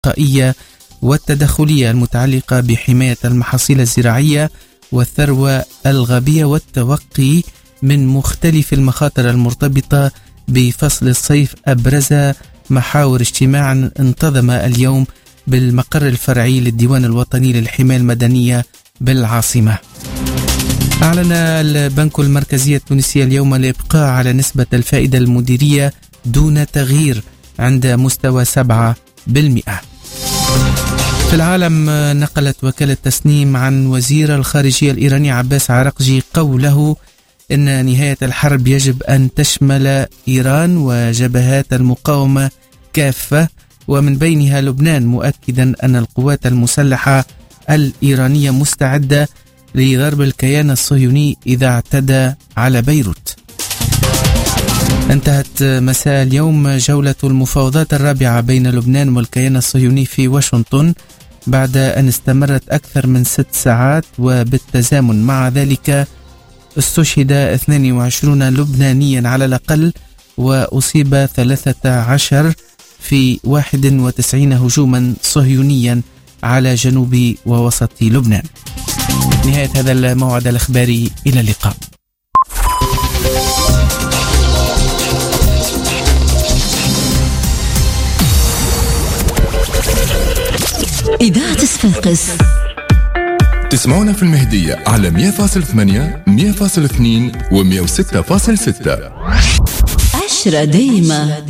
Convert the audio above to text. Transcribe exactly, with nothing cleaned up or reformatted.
الوقائية والتدخلية المتعلقة بحماية المحاصيل الزراعية والثروة الغابية والتوقي من مختلف المخاطر المرتبطة بفصل الصيف، أبرز محاور اجتماع انتظم اليوم بالمقر الفرعي للديوان الوطني للحماية المدنية بالعاصمة. أعلن البنك المركزي التونسي اليوم الإبقاء على نسبة الفائدة المديرية دون تغيير عند مستوى سبعة بالمئة. في العالم، نقلت وكالة تسنيم عن وزير الخارجية الإيراني عباس عراقجي قوله إن نهاية الحرب يجب أن تشمل إيران وجبهات المقاومة كافة ومن بينها لبنان، مؤكدا أن القوات المسلحة الإيرانية مستعدة لضرب الكيان الصهيوني إذا اعتدى على بيروت. انتهت مساء اليوم جولة المفاوضات الرابعة بين لبنان والكيان الصهيوني في واشنطن بعد أن استمرت أكثر من ست ساعات وبالتزامن. مع ذلك استشهد اثنين وعشرين لبنانيا على الأقل وأصيب ثلاثة عشر في واحد وتسعين هجوما صهيونيا على جنوب ووسط لبنان. نهاية هذا الموعد الإخباري، إلى اللقاء. إذاعة صفاقس تسمعونا في المهدية على مية فاصلة ثمانية مية فاصلة اثنين و مية وستة فاصلة ستة. عشرة دايمة.